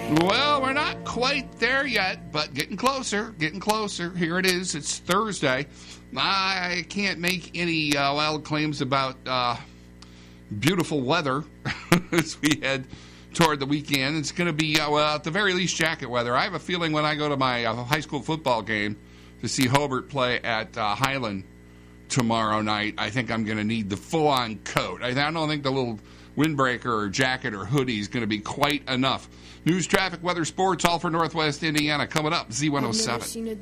Well, we're not quite there yet, but getting closer, getting closer. Here it is. It's Thursday. I can't make any wild claims about beautiful weather as we head toward the weekend. It's going to be, at the very least, jacket weather. I have a feeling when I go to my high school football game to see Hobart play at Highland tomorrow night, I think I'm going to need the full-on coat. I don't think the little windbreaker or jacket or hoodie is going to be quite enough. News, traffic, weather, sports, all for Northwest Indiana. Coming up, Z107.